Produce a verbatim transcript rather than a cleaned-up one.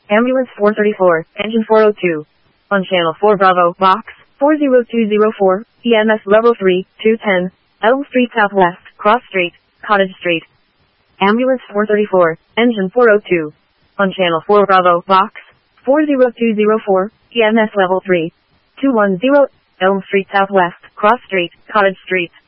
Ambulance four thirty-four, engine four oh two. On channel four Bravo, box four zero two zero four, E M S level three, two ten, Elm Street Southwest, Cross Street, Cottage Street. Ambulance four thirty-four, engine four oh two. On channel four Bravo, box four zero two zero four, E M S level three, two one zero, Elm Street Southwest, Cross Street, Cottage Street.